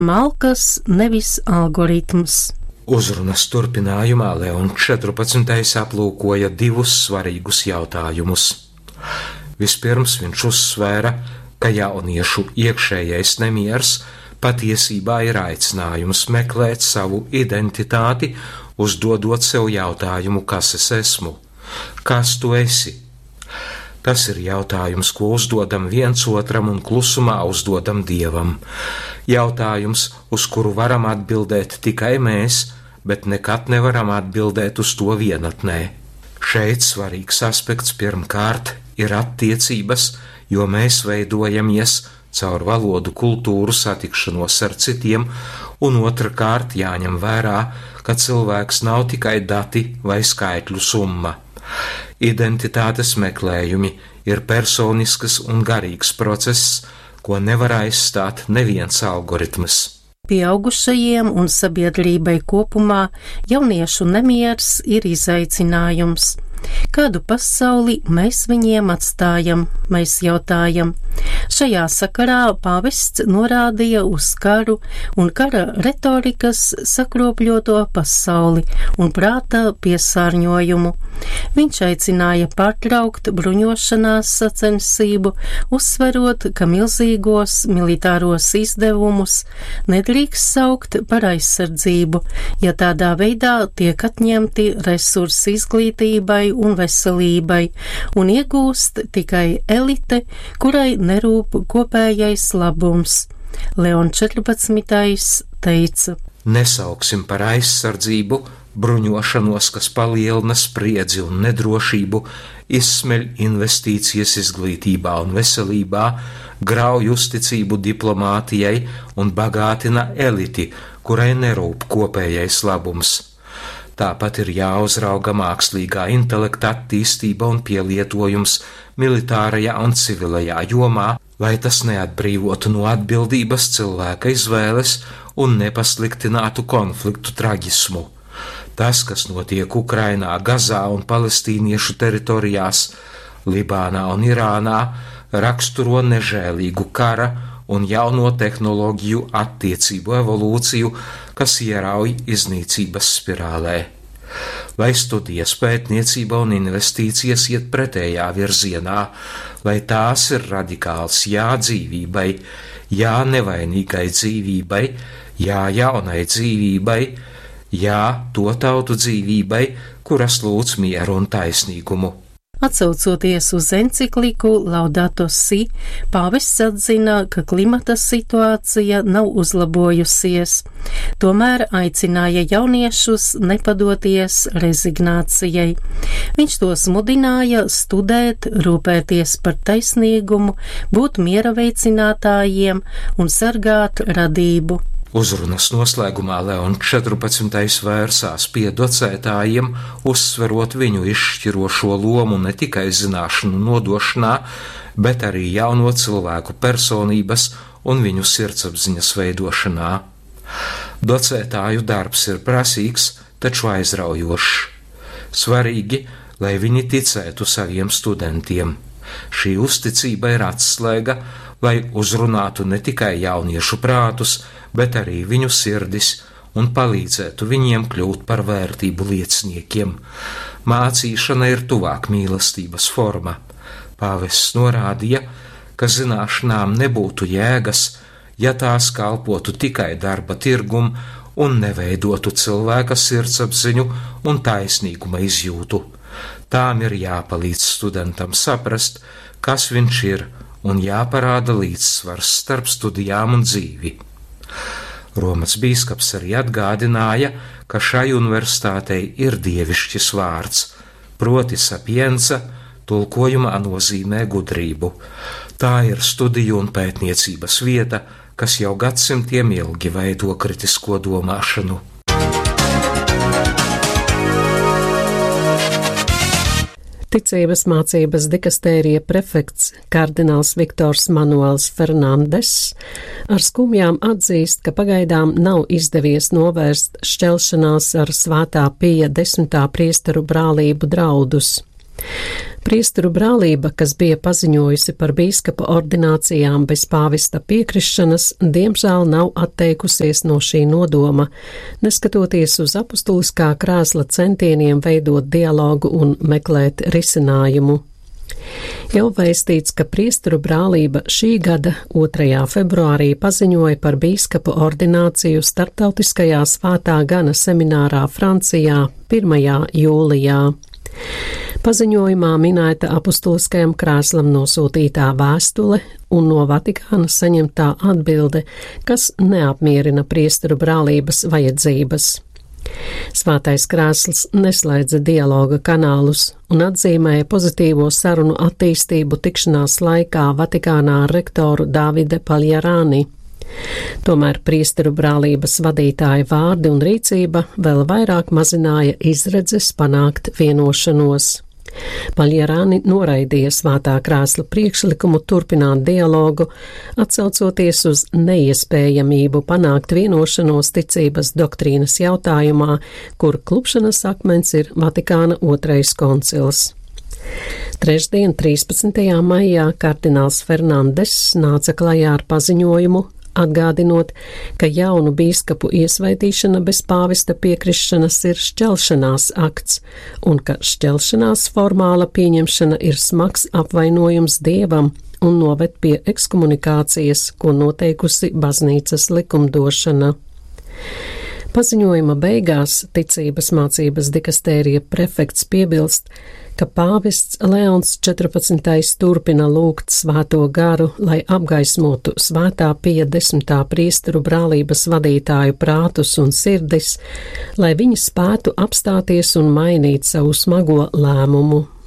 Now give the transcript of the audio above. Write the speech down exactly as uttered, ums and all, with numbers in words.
Malkas, nevis algoritms. Uzrunas turpinājumā Leons četrpadsmitais aplūkoja divus svarīgus jautājumus. Vispirms viņš uzsvēra, ka jauniešu iekšējais nemiers patiesībā ir aicinājums meklēt savu identitāti, uzdodot sev jautājumu, kas es esmu, kas tu esi. Tas ir jautājums, ko uzdodam viens otram un klusumā uzdodam Dievam. Jautājums, uz kuru varam atbildēt tikai mēs, bet nekad nevaram atbildēt uz to vienatnē. Šeit svarīgs aspekts pirmkārt ir attiecības, jo mēs veidojamies caur valodu, kultūru, satikšanos ar citiem, un otrkārt jāņem vērā, ka cilvēks nav tikai dati vai skaitļu summa. Identitātes meklējumi ir personisks un garīgs process, ko nevar aizstāt neviens algoritms. Pieaugušajiem un sabiedrībai kopumā jauniešu nemieris ir izaicinājums. Kādu pasauli mēs viņiem atstājam, mēs jautājam. Šajā sakarā pāvests norādīja uz karu un kara retorikas sakropļoto pasauli un prāta piesārņojumu. Viņš aicināja pārtraukt bruņošanās sacensību, uzsverot, ka milzīgos militāros izdevumus nedrīkst saukt par aizsardzību, ja tādā veidā tiek atņemti resursi izglītībai un veselībai, un iegūst tikai elite, kurai nerūp kopējais labums. Leons četrpadsmitais teica: Nesauksim par aizsardzību bruņošanos, kas palielina spriedzi un nedrošību, izsmeļ investīcijas izglītībā un veselībā, grauj uzticību diplomātijai un bagātina eliti, kurai nerūp kopējais labums. Tāpat ir jāuzrauga mākslīgā intelekta attīstība un pielietojums militārajā un civilajā jomā, lai tas neatbrīvotu no atbildības cilvēka izvēles un nepasliktinātu konfliktu traģismu. Tas, kas notiek Ukrainā, Gazā un palestīniešu teritorijās, Libānā un Irānā, raksturo nežēlīgu kara un jauno tehnoloģiju attiecību evolūciju, kas ierauj iznīcības spirālē. Lai studijas, pētniecība un investīcijas iet pretējā virzienā, lai tās ir radikāls jā dzīvībai, jā nevainīgai dzīvībai, jā jaunai dzīvībai, jā to tautu dzīvībai, kuras lūdz mieru un taisnīgumu. Atsaucoties uz encikliku Laudato Si, pāvests atzina, ka klimata situācija nav uzlabojusies. Tomēr aicināja jauniešus nepadoties rezignācijai. Viņš tos mudināja studēt, rūpēties par taisnīgumu, būt miera veicinātājiem un sargāt radību. Uzrunas noslēgumā Leons četrpadsmitais vērsās pie docētājiem, uzsverot viņu izšķirošo lomu ne tikai zināšanu nodošanā, bet arī jauno cilvēku personības un viņu sirdsapziņas veidošanā. Docētāju darbs ir prasīgs, taču aizraujošs. Svarīgi, lai viņi ticētu saviem studentiem. Šī uzticība ir atslēga, lai uzrunātu ne tikai jauniešu prātus, bet arī viņu sirdis un palīdzētu viņiem kļūt par vērtību lieciniekiem. Mācīšana ir tuvāk mīlestības forma. Pāvests norādīja, ka zināšanām nebūtu jēgas, ja tās kalpotu tikai darba tirgum un neveidotu cilvēka sirdsapziņu un taisnīguma izjūtu. Tām ir jāpalīdz studentam saprast, kas viņš ir, un jāparāda līdzsvars starp studijām un dzīvi. Romas bīskaps arī atgādināja, ka šai universitātei ir dievišķis vārds, proti sapienza, tulkojumā nozīmē gudrību. Tā ir studiju un pētniecības vieta, kas jau gadsimtiem ilgi veido kritisko domāšanu. Ticības mācības dikastērija prefekts kardināls Viktors Manuels Fernandes ar skumjām atzīst, ka pagaidām nav izdevies novērst šķelšanās ar Svētā Pija desmitā priesteru brālību draudus. Priesteru brālība, kas bija paziņojusi par bīskapa ordinācijām bez pāvesta piekrišanas, diemžēl nav atteikusies no šī nodoma, neskatoties uz apustuliskā krēsla centieniem veidot dialogu un meklēt risinājumu. Jau vēstīts, ka priesteru brālība šī gada otrajā februārī paziņoja par bīskapa ordināciju starptautiskajā Svētā Gana seminārā Francijā pirmajā jūlijā. Paziņojumā minēta apustuliskajam krēslam nosūtītā vēstule un no Vatikāna saņemtā atbilde, kas neapmierina priesteru brālības vajadzības. Svētais krēsls neslēdza dialoga kanālus un atzīmēja pozitīvo sarunu attīstību tikšanās laikā Vatikānā ar rektoru Davide Pagliarani. Tomēr priesteru brālības vadītāja vārdi un rīcība vēl vairāk mazināja izredzes panākt vienošanos. Pagliarani noraidīja Svētā krēsla priekšlikumu turpināt dialogu, atsaucoties uz neiespējamību panākt vienošanos ticības doktrīnas jautājumā, kur klupšanas akmens ir Vatikāna otrais koncils. Trešdien, trīspadsmitajā maijā, kardināls Fernandes nāca klajā ar paziņojumu, atgādinot, ka jaunu bīskapu iesvētīšana bez pāvesta piekrišanas ir šķelšanās akts, un ka šķelšanās formāla pieņemšana ir smags apvainojums Dievam un noved pie ekskomunikācijas, ko noteikusi baznīcas likumdošana. Paziņojuma beigās ticības mācības dikastērija prefekts piebilst, ka pāvests Leons četrpadsmitais turpina lūgt Svēto garu, lai apgaismotu Svētā Pija desmitā priesteru brālības vadītāju prātus un sirdis, lai viņi spētu apstāties un mainīt savu smago lēmumu.